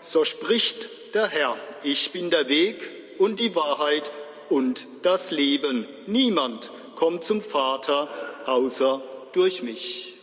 So spricht der Herr, ich bin der Weg und die Wahrheit und das Leben. Niemand kommt zum Vater außer durch mich.